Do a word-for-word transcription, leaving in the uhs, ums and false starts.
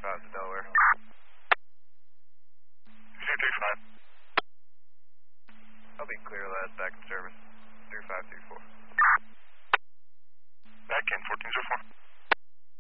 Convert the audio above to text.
five to Delaware. two three five. I'll be clear, lad. Back in service. three five three four.